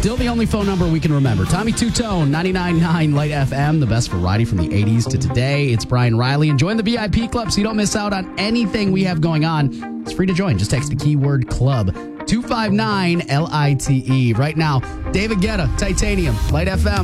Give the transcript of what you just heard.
Still the only phone number we can remember. Tommy Two-Tone, 99.9 Light FM, the best variety from the 80s to today. It's Brian Riley. And join the VIP club so you don't miss out on anything we have going on. It's free to join. Just text the keyword club 259 LITE. Right now, David Guetta, Titanium, Light FM.